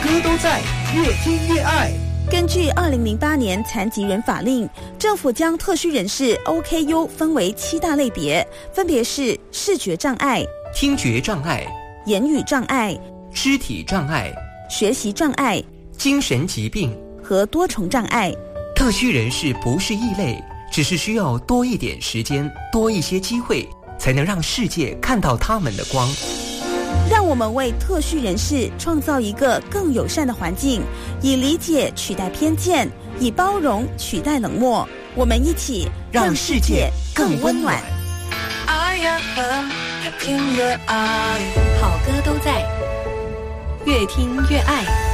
歌都在，越听越爱。 根据2008年残疾人法令，政府将特需人士 OKU 分为7大类别，分别是视觉障碍、 听觉障碍、 言语障碍、 肢体障碍、 学习障碍、 精神疾病和多重障碍。 特需人士不是异类，只是需要多一点时间，多一些机会，才能让世界看到他们的光。 让我们为特需人士创造一个更友善的环境，以理解取代偏见，以包容取代冷漠。我们一起让世界更温暖。 爱呀，越听越爱， 好歌都在，越听越爱。